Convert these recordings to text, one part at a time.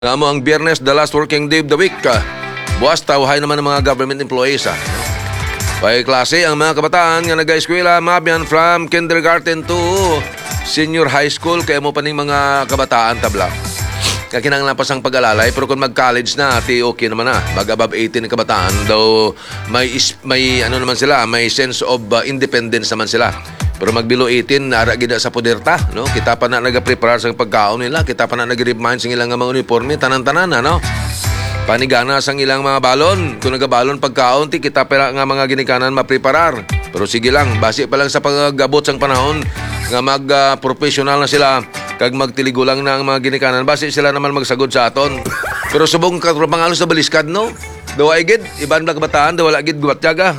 Alam mo, ang Biyernes, the last working day of the week. Buwas, tawhay naman ng mga government employees. Pay klase ang mga kabataan nga nag-eskwela mabyan from kindergarten to senior high school. Kaya mo pa ning mga kabataan tabla. Kaya kinanglan pa sang pag-alalay. Pero kung mag-college na, okay naman na. Mag-above 18 ng kabataan. Though may ano naman sila, may sense of independence naman sila. Pero mag-below 18, nara gina sa puderta, no? Kita pa na nag-prepare sa pagkaon nila, kita pa na nag-remind sa ilang mga uniforme, tanan-tanan, no? Panigana sa ilang mga balon. Kung nagabalon pagkaon, kita pa nga mga ginikanan mapreparar. Pero sige lang, base pa lang sa paggabot sang panahon, nga mag-professional na sila, kag magtiligo lang na ang mga ginikanan, base sila naman magsagod sa aton. Pero subong katropangalos sa baliskad, no? Dawa igid, iban na kabataan, dawa lagid guwatyaga.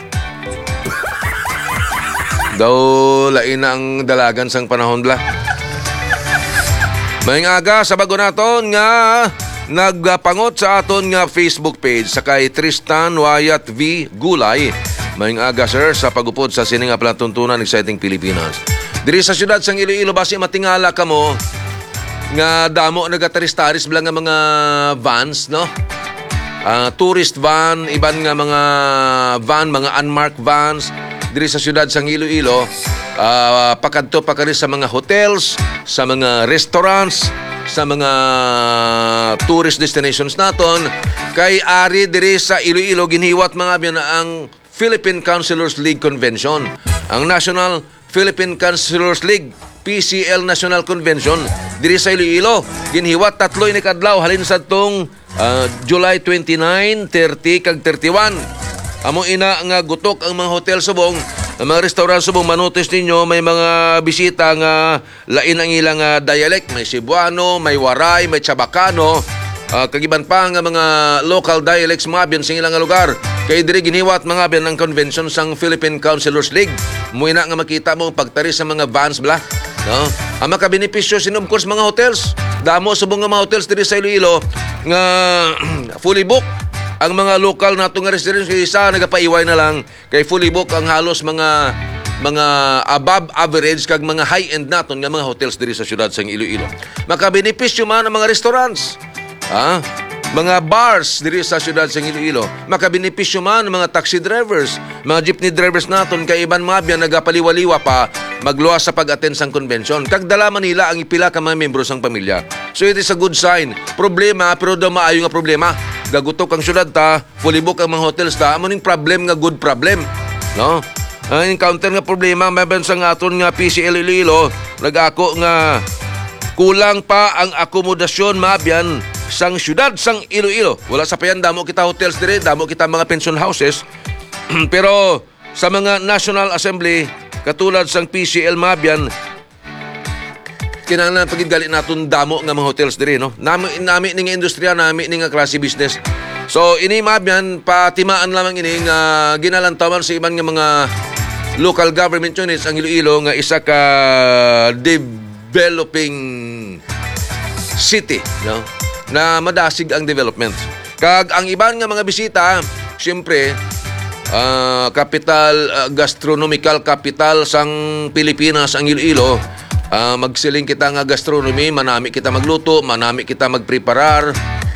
Daw lain ang dalagan sang panahon bla. May aga sa bago naton nga nagpangot sa aton nga Facebook page sa kay Tristan Wyatt V. Gulay. May aga sir sa pagupod sa sining nga palatuntunan exciting Pilipinas. Diri sa syudad sang Iloilo base matingala kamo nga damo nagataris-taris bla nga mga vans, no? Tourist van, iban nga mga van, mga unmarked vans diri sa syudad sang Iloilo, pakadto pa kani sa mga hotels, sa mga restaurants, sa mga tourist destinations naton. Kay ari diri sa Iloilo ginhiwat mga biyan ang Philippine Councilors League Convention, ang National Philippine Councilors League PCL National Convention diri sa Iloilo. Ginhiwat tatlo ini kadlaw halin sa tong July 29, 30 kag 31. Amo ina nga gutok ang mga hotel subong, ang mga restaurant subong. Manotis ninyo may mga bisita nga lain ang ilang dialect. May Cebuano, may Waray, may Chabacano, kagiban pa nga mga local dialects mga biyan sa ilang lugar. Kay diri giniwat mga biyan ng convention sang Philippine Councilors League. Muina nga makita mo pagtari sa mga vans bla, no? Ang makabenepisyo sin of course mga hotels. Damo subong nga mga hotels diri sa Iloilo nga fully booked. Ang mga local na itong residents isa nagapaiway na lang kay fully book ang halos mga above average kag mga high-end naton nga mga hotels diri sa syudad sang Iloilo. Makabenepisyo man ang mga restaurants, mga bars diri sa syudad sang Iloilo. Makabenepisyo man ang mga taxi drivers, mga jeepney drivers naton kay iban mga biyan nagapaliwaliwa pa magluwas sa pag-attend sang convention. Kag dala man nila ang ipila ka mga membro sang pamilya. So it is a good sign. Problema pero daw maayo nga problema. Gagutok ang syudad ta, fully book ang mga hotels ta, amo ning problem nga good problem, no? Ang encounter nga problema maban sa aton nga PCL Iloilo, nag-ako nga kulang pa ang akomodasyon mabyan sang syudad sang Iloilo. Wala sa payan damo kita hotels dire, damo kita mga pension houses. Pero sa mga National Assembly katulad sang PCL mabyan, kinahanglan pagidgali naton damo nga mga hotels diri, no? Nami ning industriya, nami ning klase business. So ini mabyan patimaan lamang ini nga ginalantawan sa iban nga mga local government units ang Iloilo nga isa ka developing city, no? Na madasig ang development. Kag ang iban nga mga bisita, syempre capital, gastronomical capital sang Pilipinas ang Iloilo. Magsiling kita nga gastronomy, manami kita magluto, manami kita magpreparar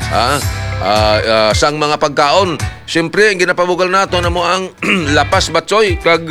sang mga pagkaon. Siyempre, ang ginapabugal nato na mo ang lapas batsoy kag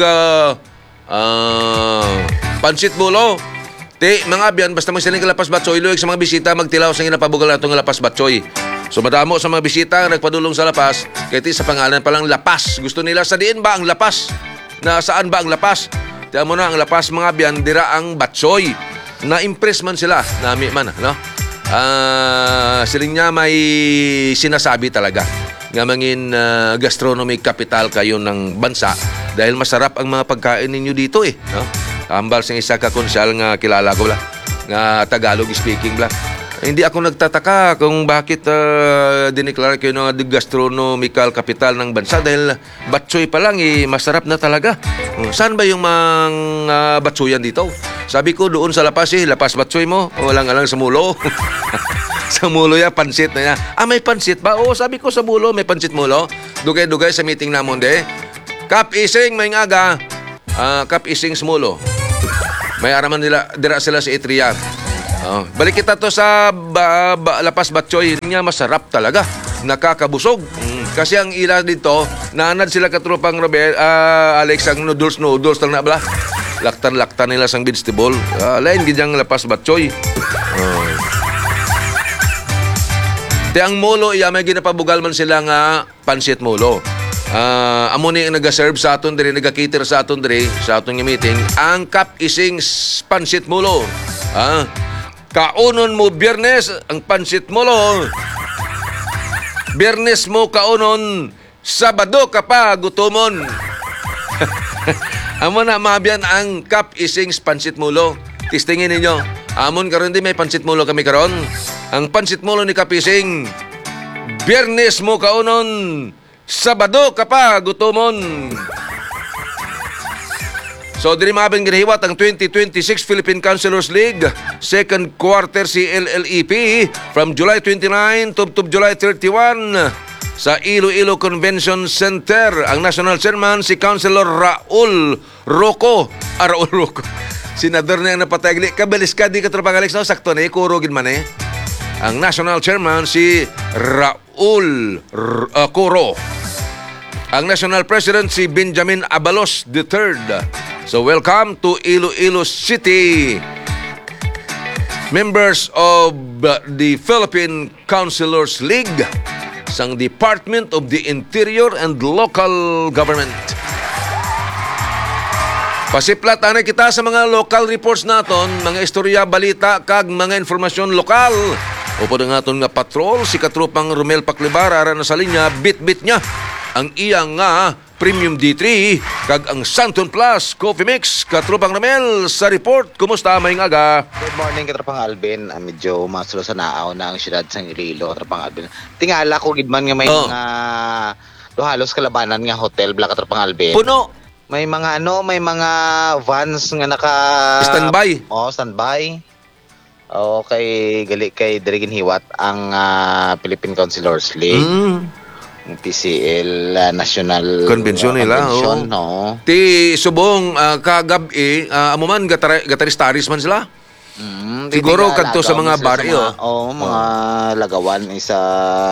pansit bulo. Mga biyan, basta magsiling ka lapas batsoy, luwag sa mga bisita magtilaw sa ginapabugal nato nga lapas batsoy. So madamo sa mga bisita nga nagpadulong sa lapas, kaya sa pangalan palang lapas. Gusto nila sa diin ba ang lapas? Na saan ba ang lapas? Tiyan mo na, ang lapas mga biyan, dira ang batsoy. Na-impress man sila, nami man, no? Siling niya may sinasabi talaga nga mangin gastronomic capital kayo ng bansa dahil masarap ang mga pagkain ninyo dito no? Ambal sa isa ka konsyal nga kilala ko nga Tagalog speaking Hindi ako nagtataka kung bakit dineklara kayo ng gastronomical capital ng bansa dahil batsoy pa lang masarap na talaga. Saan ba yung mga batsoyan dito? Sabi ko doon sa lapas lapas batsoy mo. Walang sa mulo. Sa mulo pansit na yan. May pansit ba? Oo, sabi ko sa mulo, may pansit mulo. Dugay-dugay sa meeting namon Kap ising may ngaga. Kap ising sa mulo. May araman nila, dira sila sa Etriya. Oh, balik kita to sa Lapas Batchoy. Niya masarap talaga. Nakakabusog. Kasi ang ila dito, naanad sila katropang Robert, Alex, ang noodles lang na bala. Laktan nila sang vegetable. Lain gidyang Lapas Batchoy. Te ang molo, may ginapabugal man sila nga pansit molo. Amo ni nag-serve sa aton dire, nag-cater sa aton dire, sa aton meeting, ang kap ising pansit molo. Kaunon mo Biyernes ang pansit molo. Biyernes mo kaunon, Sabado ka pa gutomon. Amo na mabiyan ang kap ising pansit molo. Tistingin ninyo. Amon karon di may pansit molo kami karon. Ang pansit molo ni Kapising, Biyernes mo kaunon, Sabado ka pa gutomon. So, diri mabing ginahiwat ang 2026 Philippine Councilors League second quarter CLLEP from July 29 to July 31 sa Iloilo Convention Center. Ang national chairman si Councilor Raul Roco. Raul Roco. Senador na yung napatagli. Kabalis ka, di ka tropang Alex, no? Sakto na, kurugin man eh. Ang national chairman si Raul Coro. Ang national president si Benjamin Abalos III. So welcome to Iloilo City. Members of the Philippine Councilors League sang Department of the Interior and Local Government. Pasiplat anay kita sa mga local reports naton, mga istorya, balita, kag mga informasyon lokal. Upo na naton nga patrol, si Katropang Romel Paclibar, ara na sa linya, bit-bit niya ang iyang nga Premium D3 kag ang Santon Plus Coffee Mix. Katropang Romel sa report. Kumusta may aga? Good morning, Katropang Alvin. Medyo masulo sa naaw na ang siyudad sa Iloilo, Katropang Alvin. Tingala ko gidman nga may mga halos kalabanan nga hotel bla, Katropang Alvin. Puno. May mga may mga vans nga naka standby. Standby. Okay, gali kay Dirigin Hiwat ang Philippine Councilors League. PCL National Convention nila. No. Ti subong kagabi amo man gataris-taris man sila. Siguro kadto sa mga baryo. Mga lagawan isa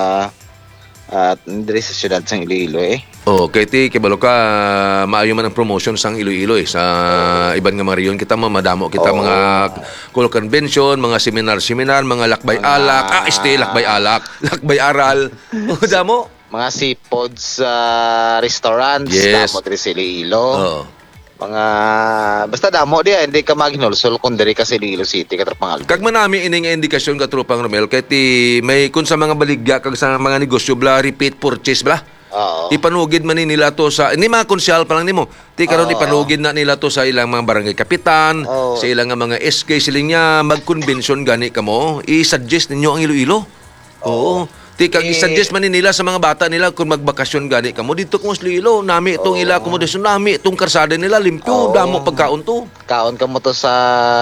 at diri sa siyudad sang Iloilo kay ti kibalo ka maayo man ang promotion sang Iloilo sa iban nga mga reyon kita madamo kita mga Cool Convention, mga seminar, mga lakbay alak, lakbay alak, lakbay aral. Damo mga seafoods restaurants, damo diri sa Iloilo. Mga basta damo di hindi ka maginulsol kun diri ka sa Iloilo City, Katropang Alvin. Kag manami ining indikasyon, Katropang Romel, kay ti may kun sa mga baligya kag sa mga negosyo bla repeat purchase bla. Ipanugid man nila to sa hindi mga konsyal pa lang nimo. Ti karon ipanugid na nila to sa ilang mga barangay kapitan, sa ilang mga SK siling niya mag-convention gani kamo. I-suggest ninyo ang Iloilo. Ti kag i-suggest man nila sa mga bata nila kung magbakasyon gani kamo dito kung Iloilo, nami itong ila akomodasyon, nami itong karsada nila limpyo, damo pagkaon to. Kaon ka mo to sa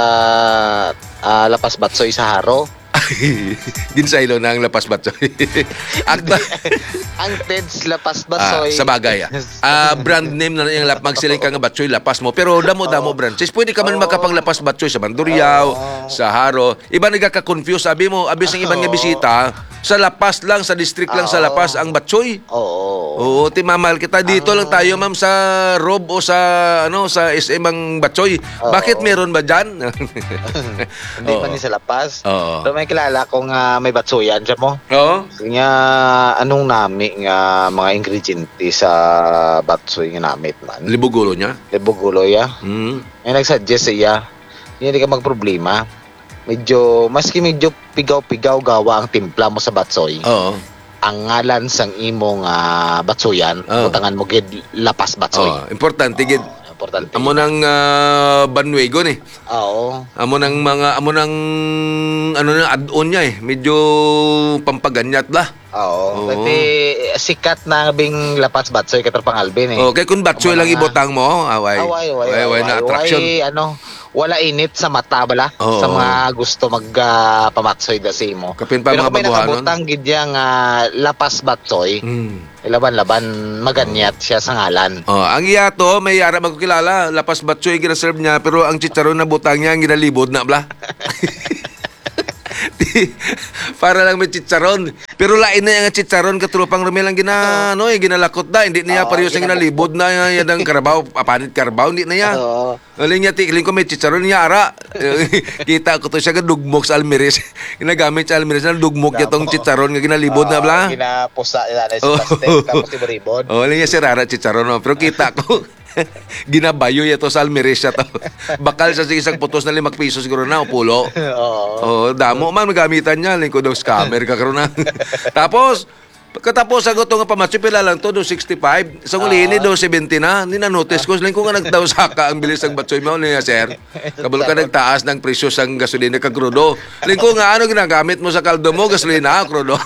Lapas Batsoy sa Haro. Ginsaylo na ang Lapas Batsoy. Ang TEDS Lapas Batsoy. Sa bagay. Brand name na yung magsiling ka nga Batsoy, Lapas mo. Pero damo branches. Pwede ka man makapanglapas Batsoy sa Banduriao, sa Haro. Iba nagkaka-confuse. Sabi mo, abis ng ibang nga bisita, sa Lapas lang, sa district lang sa Lapas ang Batsoy. Oo, timamahal kita. Dito lang tayo, ma'am, sa Rob o sa sa SM ang Batsoy. Bakit meron ba dyan? Hindi pa ni sa Lapas. Pero may kilala kong may Batsoyan siya mo. Nga anong nami nga mga ingrediente sa Batsoy nga namit man. Libugulo niya? Libugulo ya. May nagsuggest siya. Hindi ka magproblema. Maski medyo pigaw-pigaw gawa ang timpla mo sa Batsoy. Ang ngalan sang imong Batsoyan, butangan mo gid Lapas Batsoy. Importante gid. Importante. Amo nang Banwego ni. Amo nang mga add-on niya medyo pampaganyat la. Kasi sikat na bing Lapas Batsoy, Katropang Alvin kay kun Batsoy lang ibotang mo, away na attraction. Wala init sa mata bala sa mga gusto pamatsoy da si mo. Kapin pa mga babuhanon. Pero kung may nakabutang gidyang Lapas Batsoy, laban-laban maganyat siya sa ngalan. Ang iya to may ara magkilala, Lapas Batsoy gina-serve niya pero ang chicharon na butang niya ang ginalibod na bla. Para lang may chicharon. Pero lain na yung chicharon katropang Romel ang ginalakot na. Hindi niya pareho sa ginalibod na yan ang karabaw, apanit karabaw, hindi na niya. Aling niya, tikling ko may chicharon niya, ara. Kita ko to siya dugmok sa Almeris. Ginagamit sa Almeris na dugmok niya tong chicharon nga ginalibod na bla. Ginapusa nila sa plastic, tapos ibaribod. Aling niya si Rara chicharon. No? Pero kita ko, ginabayo ito sa Almeris siya to. Bakal sa isang putos na 5 piso siguro na, o pulo. Damo man magamitan niya, lingko daw scammer ka karon na. Tapos pagkatapos sagot nga pamatsi pila lang to do 65. Sa ulini do 70 na. Ni na notice ko lingko nga nagdaw saka ang bilis ng batsoy mo niya sir. Kabul ka nagtaas ng presyo sang gasolina kag krudo. Lingko nga ano ginagamit mo sa kaldo mo, gasolina, krudo.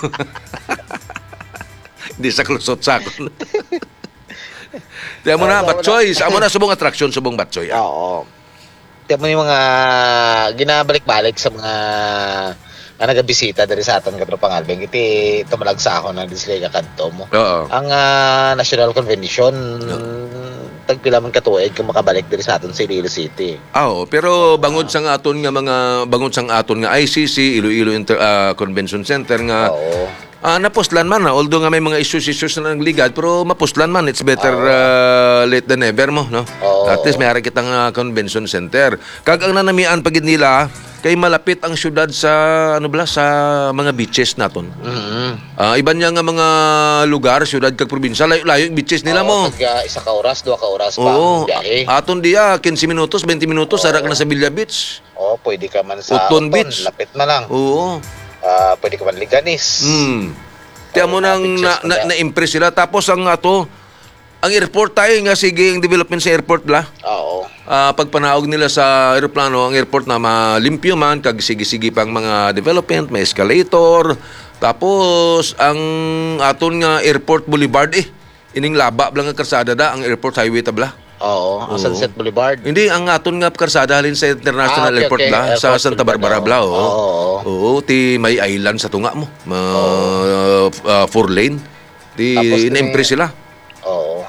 Di sa klusot sakon. Tiyan mo na, Batsoy. Amo na subong attraction, subong Batsoy. Oo. Tiyan mo yung mga ginabalik-balik sa mga nagabisita dari sa aton katropang Albeng. Iti tumalagsa na display kadto mo. Oo. Ang National Convention, tagpila man katuig kung makabalik dari sa aton sa Iloilo City. Oo, pero bangod sang aton nga ICC, Iloilo Convention Center nga. Oo. Napostlan man na, although nga may mga issues na nagligad, pero mapostlan man, it's better late than never mo, no? At least may hari kitang convention center. Kag ang nanamian pagid nila, kay malapit ang syudad sa sa mga beaches naton. Iban niya nga mga lugar, syudad kag probinsya, layo yung beaches nila mo. Tag 1 oras, 2 oras pa ang biyahe. Aton diya 15 minutos, 20 minutos, sarak na sa Villa Beach. Pwede ka man sa Uton Beach. Lapit na lang. Oo. Pwede ka man Liganis. Tiyan mo nang na-impress sila. Tapos ang airport tayo nga sige ang development sa airport bla. Oo. Pagpanaog nila sa aeroplano, ang airport na malimpyo man, kag sige-sige pang mga development, may escalator. Tapos ang aton nga airport boulevard ining laba lang ang karsada da ang airport highway tabla. Oo, ang Sunset Boulevard. Hindi, ang aton nga karsada halin sa International Airport bla, sa Santa Barbara bla. Oo, ti may island sa tunga mo. 4 lane. Ti na-impress sila. Oo.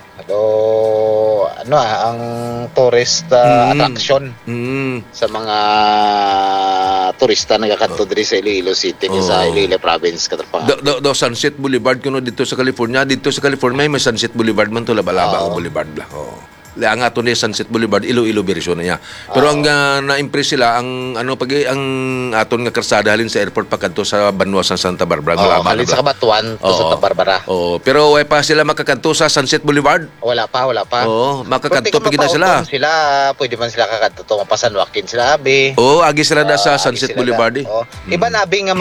Ang tourist attraction sa mga turista nagakadto diri sa Iloilo City sa Iloilo Province katapang. Do Sunset Boulevard kuno dito sa California, may Sunset Boulevard man to laba-laba ang boulevard bla. Ang ato ni Sunset Boulevard Iloilo version na niya. Pero ang na-impress sila ang aton nga karsada halin sa airport pagkadto sa Banwa sa Santa Barbara. Halin sa Kabatuan to Santa Barbara. Pero way pa sila makakadto sa Sunset Boulevard? Wala pa. Makakadto pa gid sila. Pwede man sila kakadto to mapasan Joaquin sila abi. Agi sila na sa Sunset Boulevard. Iba na abi nga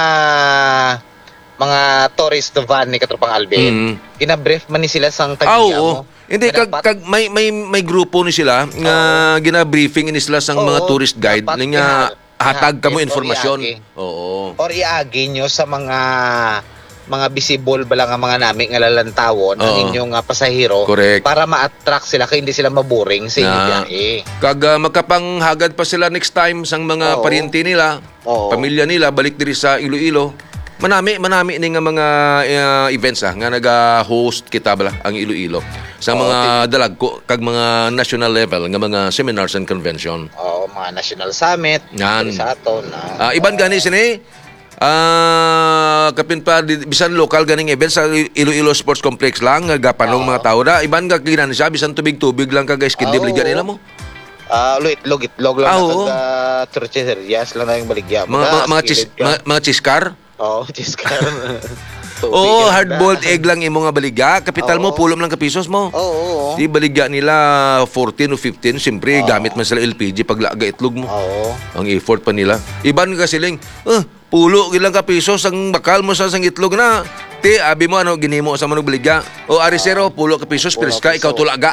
mga tourist van ni katropang Alvin. Gina-brief man ni sila sang tagiya mo. Hindi kag may grupo ni sila nga gina-briefing ni sila sang mga tourist guide nga hatag kamo informasyon. Oo. Or iagi nyo sa mga visible ba lang ang mga nami nga lalantawon ang inyong pasahero. Correct. Para ma-attract sila kay hindi sila maboring sa inyong biyahe. Kag makapanghagad pa sila next time sang mga paryente nila, pamilya nila balik diri sa Iloilo. Manami ni nga mga events nga naga-host kita bala ang Iloilo sa mga dalagko kag mga national level nga mga seminars and convention. Mga national summit sa aton. Iban gani sini kapin pa bisan local ganing events sa Iloilo Sports Complex lang nga gapanong mga tao da iban ga kinan siya bisan tubig lang kag skindib ligyan nila mo. Itlog lang kag tortillas lang na yung baligya. Mga chiskar. Chiskar. Hard-boiled egg lang imo nga baligya. Kapital mo, pulom lang kapisos mo. Di baligya nila 14 o 15. Siyempre, gamit man sila LPG pag laga itlog mo. Ang effort pa nila. Iban ka siling, pulo ilang kapisos ang bakal mo sa sang itlog na. Abi mo, ginimo sa manog baligya. Arisero, pulo kapisos, piska, ikaw tulaga.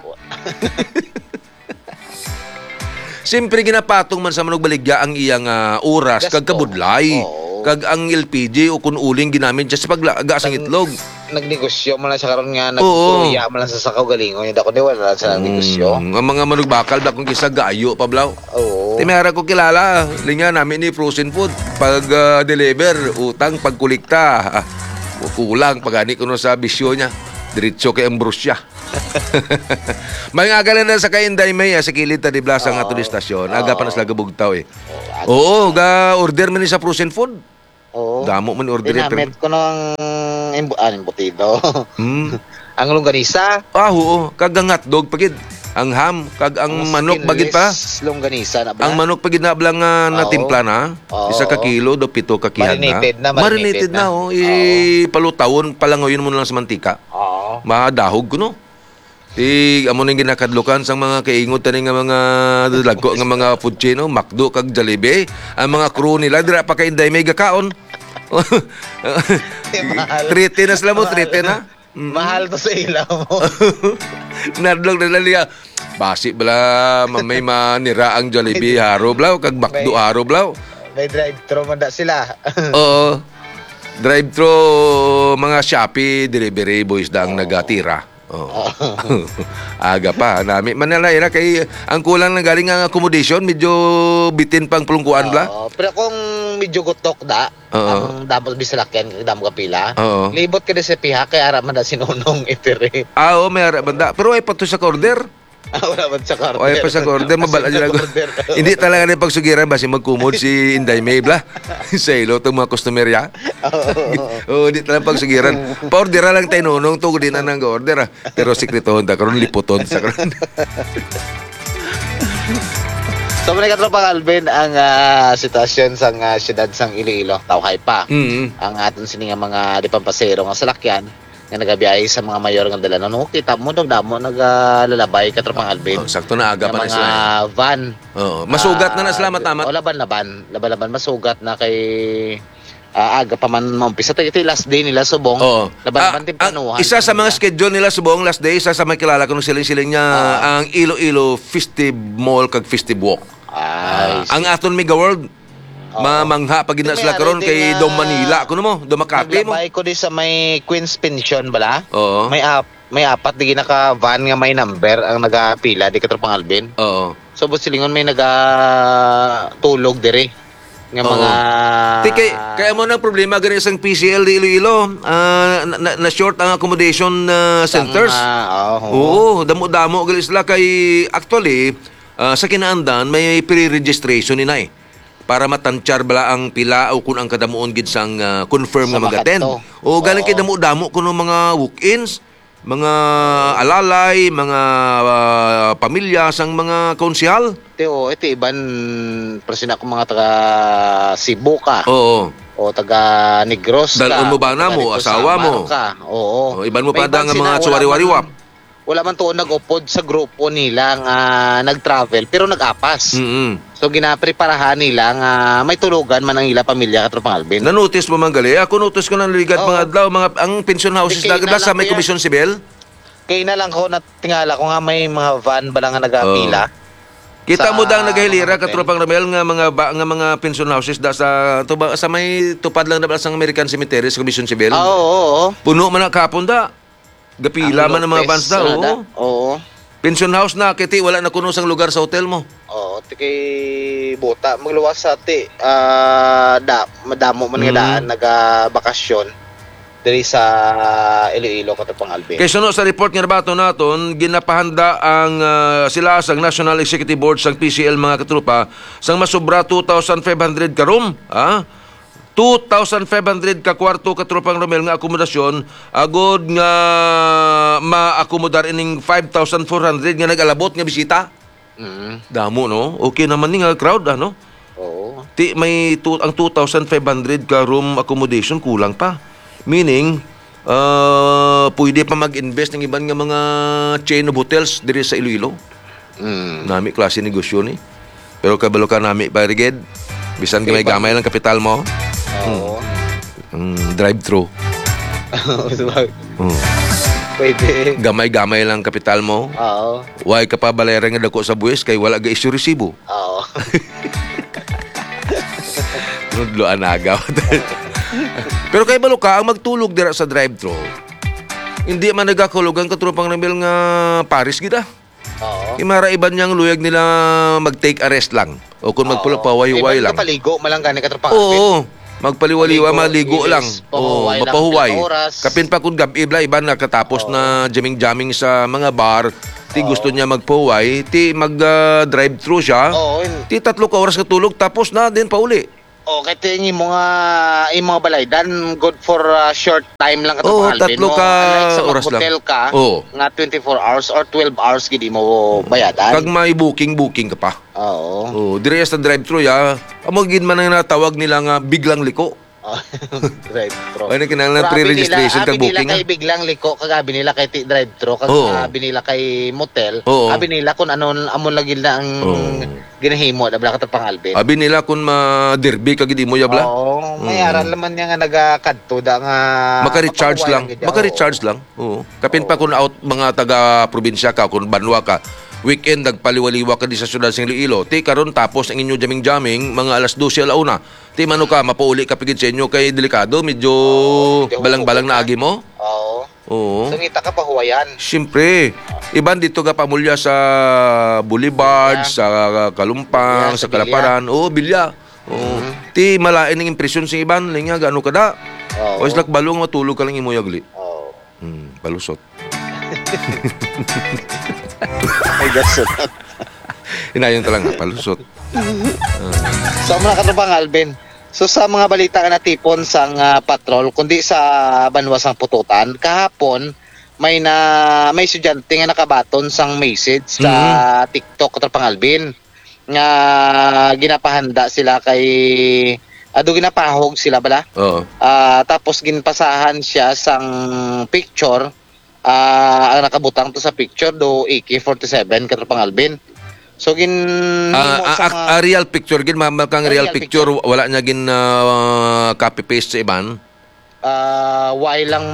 Siyempre, ginapatong man sa manog baligya ang iyang oras, kag kabudlay. Kag ang LPG o kun uling ginamit just paglaga sang itlog. Nagnegosyo man lang sa karon nga nagtuya man lang sa sakaw galingon hindi ako ni wala sa negosyo. Ang mga manugbakal ba kung kisa gayo pa blaw. Timera ko kilala, linga namin ni frozen food pag deliver, utang pagkulikta. Kulang pagani kuno sa bisyo niya. Diretso kay Ambrosya. May agalan na sa Kainday May sa kilid ta di Blas ang ato di stasyon. Aga pa na sila gabugtaw ga order man ni sa frozen food. Oo. Damo man order. Dinamit ko ng embutido. Hmm. Ang longganisa. Oo, kag ang hotdog pagid. Ang ham, kag ang manok bagid pa. Longganisa na ba? Ang manok pagid na blang na Oo. timpla na. Oo. 1 ka kilo do 7 ka kihan na. Marinated na. Oh. Palutawon palangoyin mo na lang sa mantika. Oo. Mahadahog ko no. Amo ning ginakadlukan sang mga kaingot tani nga mga dagko nga mga food chain no, McDo kag Jollibee. Ang mga crew nila dira pa kay Inday mega kaon. Trete na sila mo, trete na. Mahal to sa ilaw mo. Nadlog na naliya. Basi bala may manira ang Jollibee haro blaw kag McDo haro blaw. May drive-thru man da sila. Oo. Drive-thru mga Shopee delivery boys da ang nagatira. Oh. Aga pa nami manalay na kay ang kulang na galing ang accommodation medyo bitin pang pulungkuan bla. Pero kung medyo gutok da, ang damo bisalakyan kag damo kapila. Libot ka sa piha kay ara man da sinunong itire. May ara banda pero ay pato sa order. Wala man sa order. Ay pa sa order mabala jud ako. Hindi talaga ni pagsugiran basi magkumod si Inday May bla. Sa ilo tong mga customer ya. Hindi talaga pagsugiran. Pa-order lang tayo nunong tugod din na nang order. Pero sikretohon ta karon liputon sa karon. So mga katropa Alvin ang sitwasyon sang siyudad sang Iloilo tawhay pa. Ang aton sini nga mga dipampasero nga salakyan nga nagabiyahe sa mga mayor nga dala no kita mo damo nagalalabay katropang Alvin. Sakto na aga pa na sila. Mga van. Masugat na sila matamat. Laban masugat na kay aga pa man maumpisa tayo last day nila subong. Laban timpanuhan. Isa sa mga schedule nila subong last day isa sa may kilala ko nung siling niya ang Iloilo Festive Mall kag Festive Walk. Ang aton Mega World mamangha pag gina sila karon kay Dom Manila kuno mo do Makati mo. Naglabay ko di sa may Queen's Pension bala. Oo. May apat di naka van nga may number ang nagapila di katropang Alvin. Oo. So silingon may nagatulog dire nga mga kaya mo na problema gani isang PCL di Iloilo na short ang accommodation centers. Oo, damo-damo gali sila kay actually sa kinaandan may pre-registration ni nay para matantyar bala ang pila o kung ang kadamuon gid sang confirm nga mag-attend. O galing kay damo-damo kuno mga walk-ins, mga alalay, mga pamilya sang mga konsehal. Ito iban presina ko mga taga Cebu ka. Oo. O taga Negros ka. Dalon mo ba na mo, asawa mo? Oo. Iban mo pa da nga mga suwari-wariwap. Wala man to nag-upod sa grupo nila nga nag-travel pero nag-apas. So ginapreparahan nila nga may tulugan man ang ila pamilya katropang Alvin. Na-notice mo man gali? Ako notice ko nang ligat mga adlaw ang pension houses na sa may komisyon sibil. Kaya na lang ko natingala ko nga may mga van ba nga nagapila. Kita mo dang nagahilira katropang Ramel nga mga pension houses da sa may tupad lang na sa American Cemetery sa komisyon sibil. Oo. Puno man kapon da. Gapila man ang mga vans da, oo. Pension house na, kiti wala na kuno sang lugar sa hotel mo. Oo, kay buta magluwas sa madamo man nga daan nagabakasyon diri sa Iloilo katropang Alvin. Kay suno sa report nga nabato naton, ginapahanda ang sila sang National Executive Board sang PCL mga katropa sang masobra 2,500 ka room, 2,500 ka kwarto katropang Romel nga akomodasyon agod nga ma-akomodar ining 5,400 nga nag-alabot nga bisita. Damo no? Okay naman ni nga crowd ano? Oo. May ang 2,500 ka room accommodation kulang pa. Meaning pwede pa mag-invest ng ibang nga mga chain of hotels diri sa Iloilo. Nami klase negosyo ni. Pero kabalo ka nami Bariged. Bisan gamay lang kapital mo. Oo. Drive-thru. Pwede. Gamay-gamay lang kapital mo. Oo. Why ka pa balera nga dako sa buwis kay wala ga issue resibo. Oo. Nudloan agaw. Pero kay balo ka ang magtulog dira sa drive-thru. Hindi man nagakulugan katropang Ramil nga Paris gida. Oo. Imara iban niyang luyag nila mag-take arrest lang. O kung magpapaway-way lang. Magpaligo malang gani katropang. Oo. Magpaliwaliwa, maligo lang. Oo, mapahuway. Oras. Kapin pa kung gabi ibla, nakatapos na jamming-jamming sa mga bar, ti gusto niya magpahuway, ti mag-drive-thru siya, ti 3 ka oras katulog, tapos na din pauli. kahit yung mga balaydan, good for short time lang Oo, katong Alvin 3 ka Unlike sa oras lang. hotel ka, Oo. nga 24 hours or 12 hours gid mo bayadan. Kag may booking ka pa. Oo. Dire sa drive-thru ya, amo gid man ang natawag nila nga biglang liko. Drive-thru. Ay kinahanglan pre-registration kag booking. Abi nila kay biglang liko, kag abi nila kay drive-thru, kag Oo. abi nila kay motel, Oo. abi nila kung anon amon lagi na ang ginahimo na bala katong Alvin. Abi nila kun ma-derby kag di mo yabla. Oo, mayaran naman niya nga nagakadto da nga Maka-recharge lang. mapakuwayan gid, Maka-recharge lang. Oo. Kapin pa kun out mga taga probinsya ka kun banwa ka. Weekend nagpaliwaliwa ka di sa syudad sing Iloilo. Ti karon tapos ang inyo jaming-jaming mga alas 12 alauna. Ti mano ka mapauli ka pigid sa inyo kay delikado medyo balang-balang na agi mo. Oo. Oo. Sungita ka pa huwayan. Siyempre, iban dito ka pamulya sa Boulevard, Bilya. sa Kalumpang, Bilya, sa sa Kalaparan. Oo, Bilya. Oo. Ti malain ng impresyon sa iban, linya gaano kada. Oo. O islak balong matulog ka lang imo yagli. Oo. Palusot. Ay, that's it. Inayon talaga, palusot. So, mga katrabang Alvin, so sa mga balita nga natipon sang patrol, kundi sa banwas ng pututan, kahapon, may estudyante nga nakabaton sang message sa TikTok katrabang Alvin, nga ginapahanda sila kay ginapahog sila bala. Oo. Tapos ginpasahan siya sang picture. Ang nakabutang to sa picture do AK-47 katrapang Alvin. So A real picture gin mamakang real picture wala niya gin copy paste sa iban. Why lang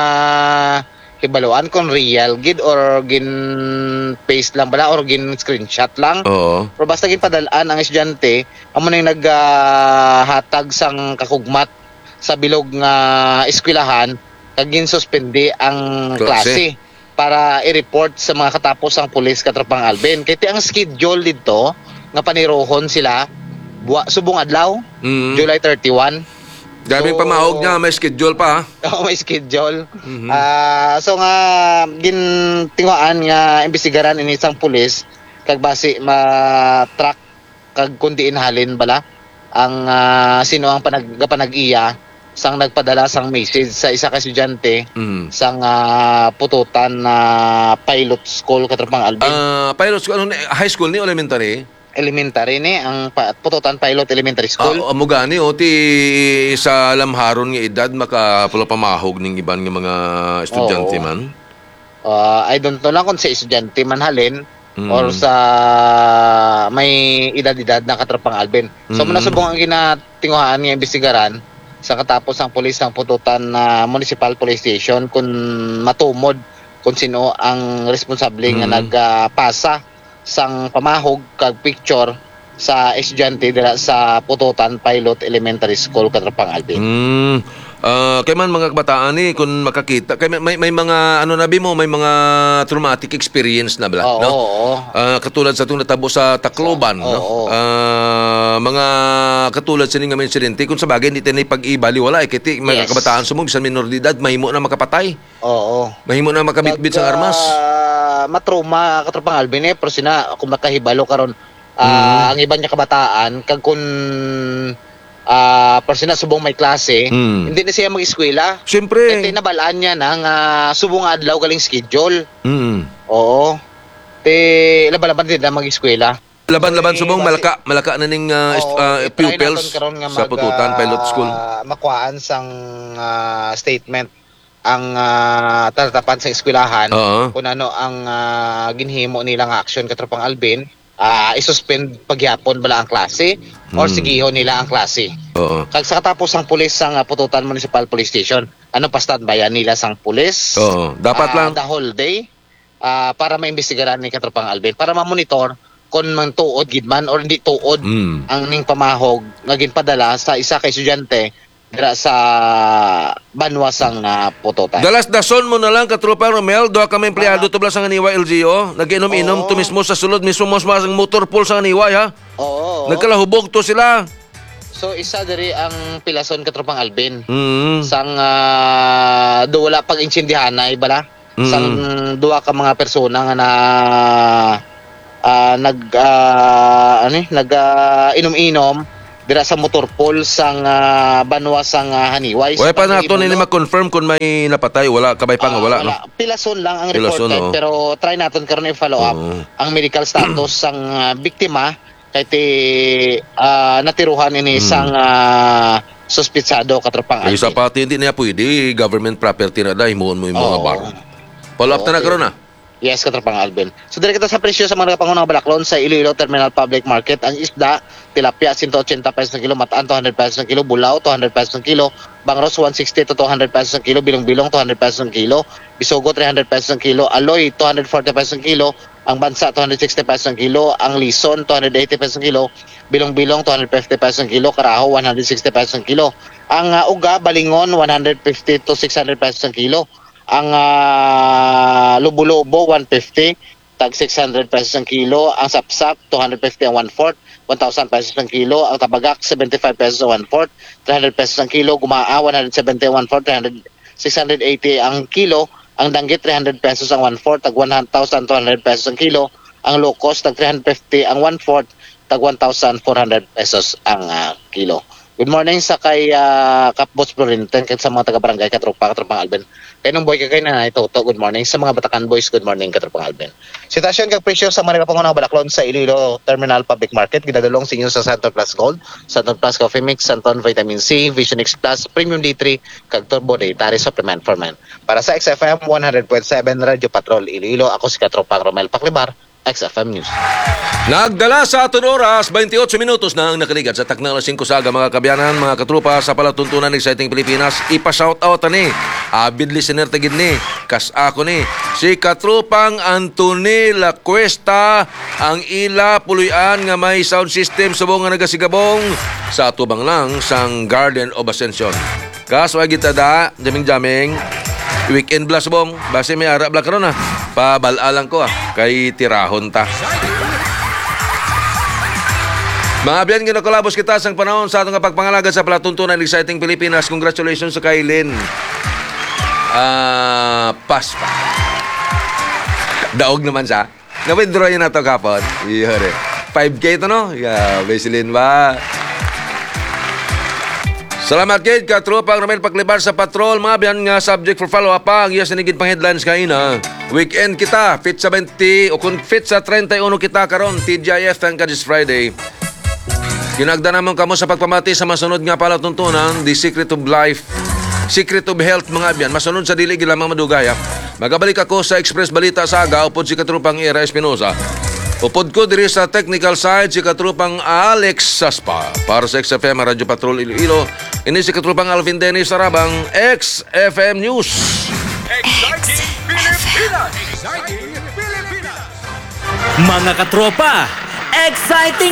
hibaluan kung real gid or gin paste lang bala or gin screenshot lang. Oo. Pero basta gin padalaan ang estudyante amo nang naghatag sang kakugmat sa bilog nga eskwelahan kag ginsuspende ang klase para i-report sa mga katapos ang pulis katrapang Alvin. Kaya ang schedule dito nga panirohon sila subong adlaw, July 31. Daming pamahog niya, may schedule pa. Oo, may schedule. So nga gintinguan nga imbestigaran ini isang pulis kag base ma-track kag kundi inhalin bala ang sino ang panag-iya sang nagpadala sang message sa isa ka estudyante sang pututan na pilot school katrapang Alvin. Pilot school, high school ni o elementary? Elementary ni ang pututan pilot elementary school. Amo gani o ti sa lamharon nga edad makapula pamahog ning iban nga mga estudyante man. I don't know lang kung sa estudyante man halin or sa may edad-edad na katrapang Alvin. So manasubong ang ginatinguhan nga imbestigaran sa katapos ang pulis ng pututan na municipal police station kung matumod kung sino ang responsable nga nagpasa sang pamahog kag picture sa estudyante dira sa pututan pilot elementary school katrapang Alvin. Kay man mga kabataan ni kung makakita kay may mga ano nabi mo may mga traumatic experience na bala no? Katulad sa itong natabo sa Tacloban no? Mga katulad sa nga insidente kung sa bagay hindi tayo pag-ibali wala kiti mga kabataan sumong bisan minor de edad mahimo na makapatay. Mahimo na makabitbit sa armas. Matrauma katrapang Alvin pero sina kung makahibalo karon ang iban niya kabataan kag kun persona subong may klase, hindi na siya mag-eskwela. Siyempre. Kasi nabalaan niya ng subong adlaw galing schedule. Oo. Laban-laban din na mag-eskwela. Laban-laban subong malaka na ning pupils sa pututan pilot school. Makuhaan sang statement ang tatatapan sa eskwelahan kung ano ang ginhimo nilang action katrapang Alvin. Isuspend pagyapon bala ang klase or sigihon nila ang klase. Kag sa katapos ang pulis sang pututan municipal police station, ano pa standbyan nila sang pulis? Dapat lang the whole day para maimbestigaran ni katrapang Alvin para ma-monitor kung man tuod gidman or hindi tuod ang ning pamahog nga ginpadala sa isa ka estudyante dira sa banwasang pututan. Dalas dason mo na lang katropa Romel, doa kami empleyado tubla sa Ganiwa LGO, nag-inom-inom to mismo sa sulod mismo ang motor pool sa Ganiwa ha. Nagkalahubog to sila. So isa diri ang pilason katropang Alvin. Sang do wala pag insindihan na ibala. Sang duwa ka mga persona nga na nag inom-inom dira sa motorpool sang Banwa sang Haniway. Wala pa na ito nila ma-confirm kung may napatay. Wala, kabay pa nga wala, no? Pilason lang ang Pilason, reported, pero try natin karon i-follow up ang medical status sang biktima kay natiruhan ini sang suspitsado katropang Ay, sa pati hindi niya pwede. Government property na dahil mo yung mga bar. Follow up na karon na. Yes, katropang Alvin. So, dire kita sa presyo sa mga kapangunang balaklon sa Iloilo Terminal Public Market. Ang isda, tilapia, 180 pesos ng kilo, mataan, 200 pesos ng kilo, bulaw, 200 pesos ng kilo, bangros, 160 to 200 pesos ng kilo, bilong-bilong, 200 pesos ng kilo, bisogo, 300 pesos ng kilo, aloy, 240 pesos ng kilo, ang bansa, 260 pesos ng kilo, ang lison, 280 pesos ng kilo, bilong-bilong, 250 pesos ng kilo, karaho, 160 pesos ng kilo. Ang uga, balingon, 150 to 600 pesos ng kilo. Ang lubo-lubo 150 tag 600 pesos ang kilo, ang sapsap 250 ang 1/4, 1,000 pesos ang kilo, ang tabagak 75 pesos ang 1/4, 300 pesos ang kilo, gumaa 170 ang 1/4, 680 ang kilo, ang danggit 300 pesos ang 1/4 tag 1,200 pesos ang kilo, ang locos tag 350 ang 1/4 tag 1,400 pesos ang kilo. Good morning sa kay Kapboss Florinten kay sa mga taga-barangay Katropang Alben. Kay nung boy kay na ito, good morning sa mga Batakan boys, good morning Katropang Alben. Sitasyon kag presyo sa mga kapangunang balaklon sa Iloilo Terminal Public Market ginadulong sa inyo sa Santon Plus Gold, Santon Plus Coffee Mix, Santon Vitamin C, Vision X Plus, Premium D3 kag Turbo Dietary Supplement for Men. Para sa XFM 100.7 Radio Patrol Iloilo, ako si Katropang Romel Paclibar, XFM News. Nagdala sa aton oras, 28 minutos na ang nakaligat sa taknang alas 5 saga mga kabyanan, mga katrupa sa palatuntunan ng Exciting Pilipinas. Ipa-shoutout ni, avid listener tagid ni, kas ako ni, si katrupang Antony La Cuesta, ang ila puluyan nga may sound system subong nga nagasigabong sa tubang lang sang Garden of Ascension. Kas wa gitada, jaming-jaming, weekend blast bong, base may arap lang karon pabalalang ko kay tirahon ta. Mga biyan, ginakolabos kita sang panahon sa atong pagpangalagad sa palatuntunan ng Exciting Pilipinas. Congratulations sa kay Lynn Paspa. Daog naman siya. Na-withdraw yun na ito kapon. 5K ito, no? Yeah, Basilin ba? Salamat kay katropang Romel Paclibar sa patrol. Mga biyan nga subject for follow-up pa. Ang iya sinigid pang headlines kayo na. Weekend kita, fit sa 20 o kung fit sa 31 kita karon TGIF thank God this Friday. Ginagda naman kamo sa pagpamati sa masunod nga palatuntunan, the secret of life, secret of health mga biyan. Masunod sa dili lamang madugaya. Magabalik ako sa Express Balita Saga upod si katrupang Era Espinosa. Upod ko diri sa technical side si katrupang Alex Saspa. Para sa XFM Radio Patrol Iloilo, ini si katrupang Alvin Dennis Sarabang, XFM News. Exciting Pilipinas! Exciting Pilipinas! Mga katropa, exciting